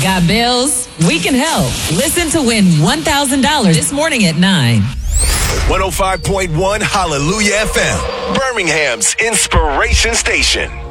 Got bills? We can help. Listen to win $1,000 this morning at 9. 105.1 Hallelujah FM, Birmingham's inspiration station.